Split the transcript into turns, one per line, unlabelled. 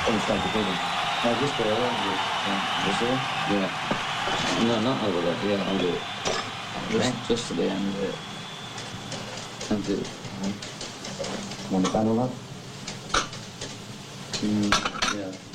Oh, it's like a big one. No, just there, this here?
Yeah. No, not over there. Yeah, I'll do it. Just to the end of it. And do it.
Want the panel up?
Yeah.